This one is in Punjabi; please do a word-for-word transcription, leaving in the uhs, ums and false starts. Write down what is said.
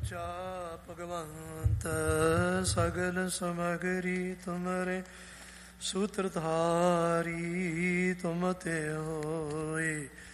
ਸੱਚਾ ਭਗਵੰਤ ਸਗਲ ਸਮਗਰੀ ਤੁਮਰੇ ਸੂਤਰਧਾਰੀ ਤੁਮ ਤੇ ਹੋਏ।